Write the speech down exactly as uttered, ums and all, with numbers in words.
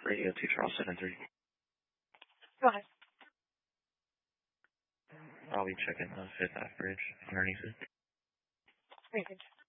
Radio two Charles seven three. Go ahead. I'll be checking the Fifth Ave Bridge underneath it. Very good.